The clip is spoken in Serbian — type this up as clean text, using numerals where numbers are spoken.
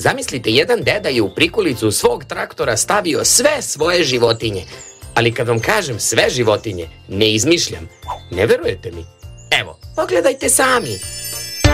Zamislite, jedan deda je u prikolicu svog traktora stavio sve svoje životinje. Ali kad vam kažem sve životinje, ne izmišljam. Ne verujete mi? Evo, pogledajte sami.